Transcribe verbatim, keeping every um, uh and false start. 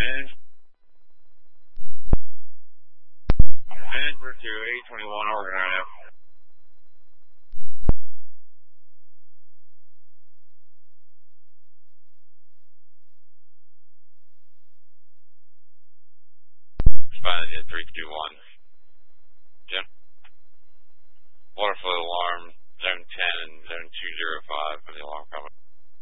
Manage. Manager to eight twenty-one, Oregon Avenue. Responding to three two one.